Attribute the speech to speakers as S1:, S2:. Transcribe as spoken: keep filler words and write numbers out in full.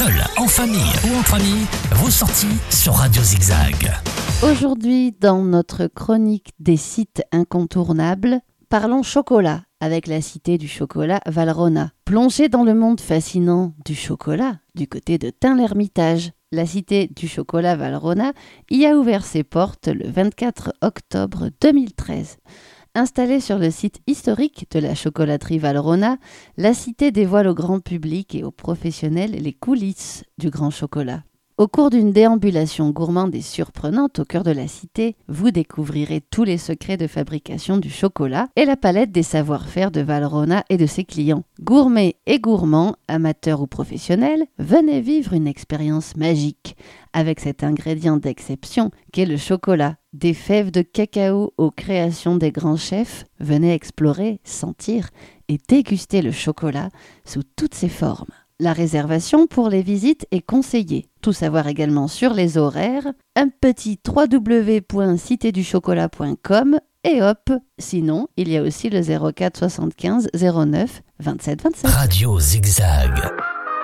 S1: Seul, en famille ou entre amis, vos sorties sur Radio Zigzag.
S2: Aujourd'hui, dans notre chronique des sites incontournables, parlons chocolat avec la cité du chocolat Valrhona. Plongez dans le monde fascinant du chocolat du côté de Tain-l'Hermitage. La cité du chocolat Valrhona y a ouvert ses portes le vingt-quatre octobre deux mille treize. Installée sur le site historique de la chocolaterie Valrhona, la cité dévoile au grand public et aux professionnels les coulisses du grand chocolat. Au cours d'une déambulation gourmande et surprenante au cœur de la cité, vous découvrirez tous les secrets de fabrication du chocolat et la palette des savoir-faire de Valrhona et de ses clients. Gourmets et gourmands, amateurs ou professionnels, venez vivre une expérience magique avec cet ingrédient d'exception qu'est le chocolat. Des fèves de cacao aux créations des grands chefs, venez explorer, sentir et déguster le chocolat sous toutes ses formes. La réservation pour les visites est conseillée. Tout savoir également sur les horaires, un petit w w w point cité du chocolat point com et hop, sinon il y a aussi le zéro quatre soixante-quinze zéro neuf vingt-sept vingt-sept.
S1: Radio Zigzag.